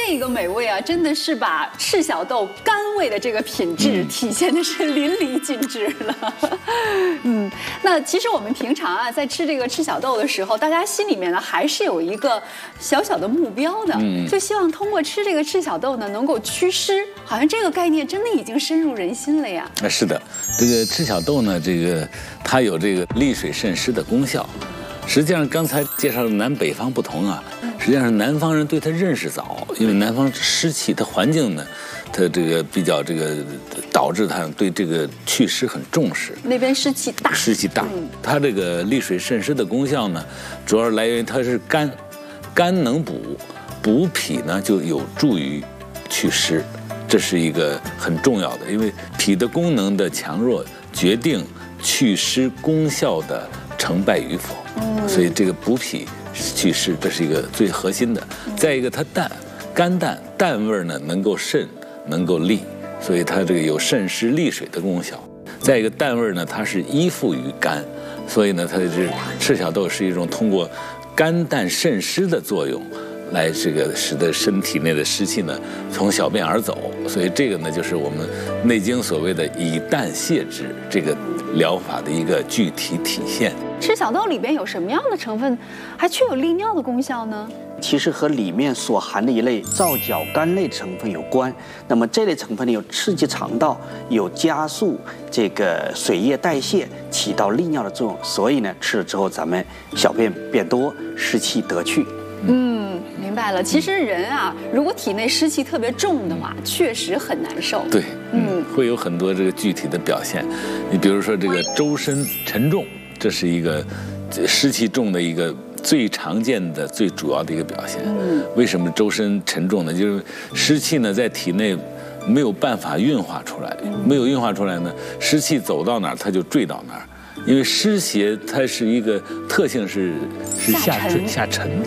这个美味啊，真的是把赤小豆甘味的这个品质体现的是淋漓尽致了。那其实我们平常啊，在吃这个赤小豆的时候，大家心里面呢还是有一个小小的目标的，就希望通过吃这个赤小豆呢，能够祛湿。好像这个概念真的已经深入人心了呀。 是的，这个赤小豆呢，它有这个利水渗湿的功效。实际上刚才介绍的南北方不同啊，实际上南方人对它认识早，因为南方湿气，它环境呢，它这个比较导致它对这个祛湿很重视。 那边湿气大， 它这个利水渗湿的功效呢，主要来源于它是肝能补脾呢，就有助于祛湿，这是一个很重要的，因为脾的功能的强弱决定祛湿功效的成败与否。所以这个补脾祛湿，这是一个最核心的。再一个，它甘淡味呢，能够渗，能够利，所以它这个有渗湿利水的功效。再一个，淡味呢，它是依附于肝，所以呢，它赤小豆是一种通过肝淡渗湿的作用，来这个使得身体内的湿气呢从小便而走。所以这个呢，就是我们《内经》所谓的以淡泻之这个疗法的一个具体体现。 赤小豆里边有什么样的成分还具有利尿的功效呢？ 其实和里面所含的一类皂角苷类成分有关。那么这类成分呢，有刺激肠道，有加速这个水液代谢，起到利尿的作用。所以呢，吃了之后咱们小便变多，湿气得去。 明白了。其实人啊，如果体内湿气特别重的话，确实很难受。 对，会有很多这个具体的表现。你比如说这个周身沉重，这是一个湿气重的一个最常见的、最主要的一个表现。为什么周身沉重呢？就是湿气呢在体内没有办法运化出来，没有运化出来呢，湿气走到哪儿它就坠到哪儿。因为湿邪它是一个特性是下沉的，